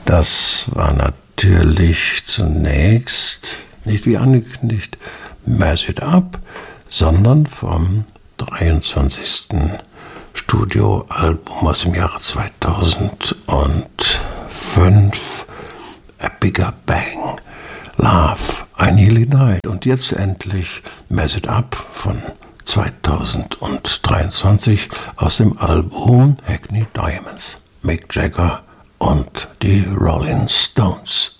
Das war natürlich zunächst, nicht wie angekündigt, Mess It Up, sondern vom 23. Studioalbum aus dem Jahre 2005, A Bigger Bang, Love, I Nearly Died. Und jetzt endlich Mess It Up von 2023 aus dem Album Hackney Diamonds, Mick Jagger und die Rolling Stones.